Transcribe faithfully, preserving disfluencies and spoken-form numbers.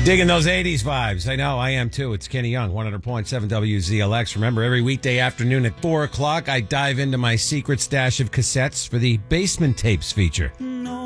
Digging those eighties vibes. I know, I am too. It's Kenny Young, one hundred point seven W Z L X. Remember, every weekday afternoon at four o'clock, I dive into my secret stash of cassettes for the Basement Tapes feature.